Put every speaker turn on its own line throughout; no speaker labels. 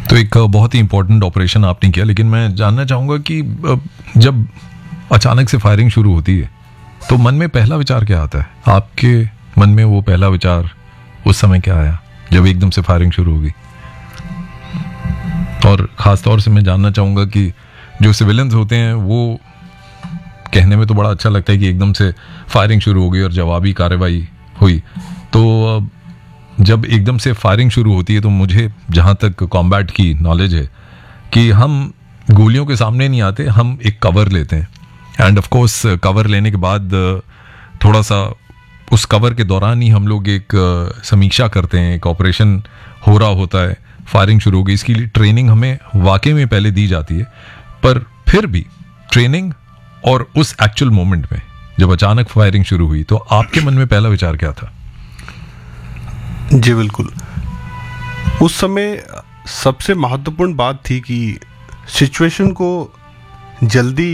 तो एक बहुत ही इंपॉर्टेंट ऑपरेशन आपने किया, लेकिन मैं जानना चाहूँगा कि जब अचानक से फायरिंग शुरू होती है तो मन में पहला विचार क्या आता है? आपके मन में वो पहला विचार उस समय क्या आया जब एकदम से फायरिंग शुरू होगी? और ख़ास तौर से मैं जानना चाहूँगा कि जो सिविलियंस होते हैं वो कहने में तो बड़ा अच्छा लगता है कि एकदम से फायरिंग शुरू हो गई और जवाबी कार्रवाई हुई, तो जब एकदम से फायरिंग शुरू होती है तो मुझे जहाँ तक कॉम्बैट की नॉलेज है कि हम गोलियों के सामने नहीं आते, हम एक कवर लेते हैं एंड ऑफ कोर्स कवर लेने के बाद थोड़ा सा उस कवर के दौरान ही हम लोग एक समीक्षा करते हैं, एक ऑपरेशन हो रहा होता है, फायरिंग शुरू हो गई, इसके लिए ट्रेनिंग हमें वाकई में पहले दी जाती है, पर फिर भी ट्रेनिंग और उस एक्चुअल मोमेंट में जब अचानक फायरिंग शुरू हुई तो आपके मन में पहला विचार क्या था?
जी बिल्कुल, उस समय सबसे महत्वपूर्ण बात थी कि सिचुएशन को जल्दी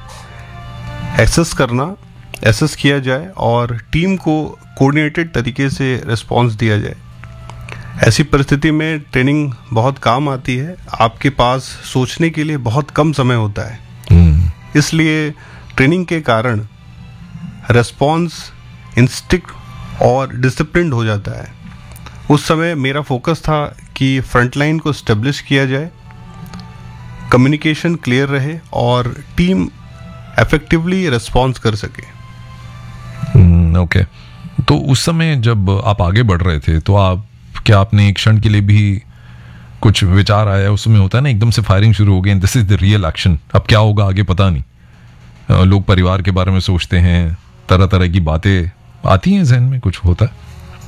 एसेस किया जाए और टीम को कोऑर्डिनेटेड तरीके से रिस्पांस दिया जाए। ऐसी परिस्थिति में ट्रेनिंग बहुत काम आती है, आपके पास सोचने के लिए बहुत कम समय होता है, इसलिए ट्रेनिंग के कारण रिस्पांस इंस्टिंक्ट और डिसिप्लिन हो जाता है। उस समय मेरा फोकस था कि फ्रंटलाइन को स्टेब्लिश किया जाए, कम्युनिकेशन क्लियर रहे और टीम इफेक्टिवली रिस्पॉन्स कर सके।
ओके, तो उस समय जब आप आगे बढ़ रहे थे तो क्या आपने एक क्षण के लिए भी कुछ विचार आया? उसमें होता है ना, एकदम से फायरिंग शुरू हो गई, this is the real action, अब क्या होगा आगे पता नहीं। लोग परिवार के बारे में सोचते हैं, तरह तरह की बातें आती हैं जहन में, कुछ होता है?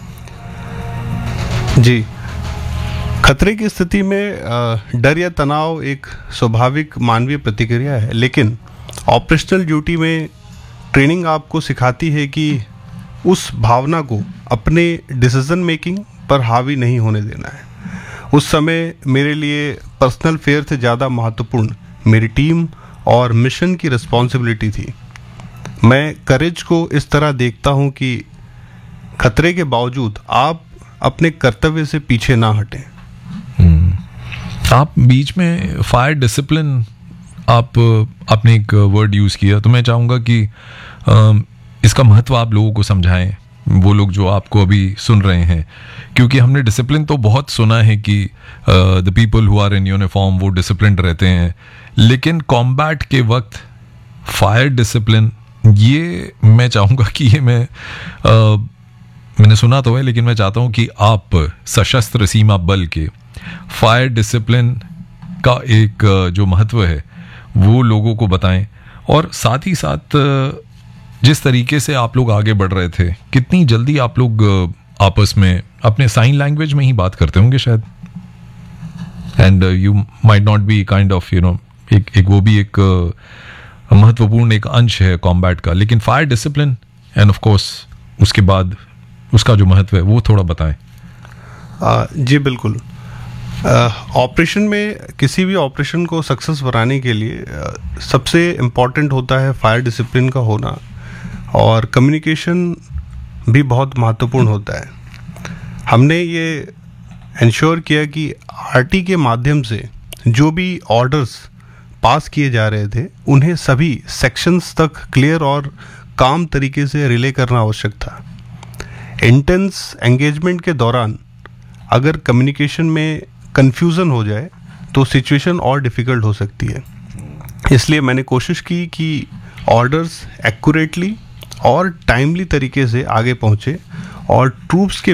जी, खतरे की स्थिति में डर या तनाव एक स्वाभाविक मानवीय प्रतिक्रिया है, लेकिन ऑपरेशनल ड्यूटी में ट्रेनिंग आपको सिखाती है कि उस भावना को अपने डिसीजन मेकिंग पर हावी नहीं होने देना है। उस समय मेरे लिए पर्सनल फेयर से ज़्यादा महत्वपूर्ण मेरी टीम और मिशन की रिस्पॉन्सिबिलिटी थी। मैं करेज को इस तरह देखता हूँ कि खतरे के बावजूद आप अपने कर्तव्य से पीछे ना हटें।
आप बीच में फायर डिसिप्लिन आपने एक वर्ड यूज़ किया, तो मैं चाहूँगा कि इसका महत्व आप लोगों को समझाएं, वो लोग जो आपको अभी सुन रहे हैं, क्योंकि हमने डिसिप्लिन तो बहुत सुना है कि the people who are in uniform वो डिसिप्लिन रहते हैं, लेकिन कॉम्बैट के वक्त फायर डिसिप्लिन, ये मैं चाहूँगा कि ये मैंने सुना तो है, लेकिन मैं चाहता हूँ कि आप सशस्त्र सीमा बल के फायर डिसिप्लिन का एक जो महत्व है वो लोगों को बताएं, और साथ ही साथ जिस तरीके से आप लोग आगे बढ़ रहे थे, कितनी जल्दी आप लोग आपस में अपने साइन लैंग्वेज में ही बात करते होंगे शायद, and you might not be kind of एक वो भी एक महत्वपूर्ण एक अंश है कॉम्बैट का, लेकिन fire discipline end of course उसके बाद उसका जो महत्व है वो थोड़ा बताएं।
जी बिल्कुल, ऑपरेशन में किसी भी ऑपरेशन को सक्सेस बनाने के लिए सबसे इम्पॉर्टेंट होता है फायर डिसिप्लिन का होना, और कम्युनिकेशन भी बहुत महत्वपूर्ण होता है। हमने ये इंश्योर किया कि आरटी के माध्यम से जो भी ऑर्डर्स पास किए जा रहे थे उन्हें सभी सेक्शंस तक क्लियर और काम तरीके से रिले करना आवश्यक था। इंटेंस एंगेजमेंट के दौरान अगर कम्युनिकेशन में कंफ्यूजन हो जाए तो सिचुएशन और डिफ़िकल्ट हो सकती है, इसलिए मैंने कोशिश की कि ऑर्डर्स एक्यूरेटली और टाइमली तरीके से आगे पहुँचे और ट्रूप्स के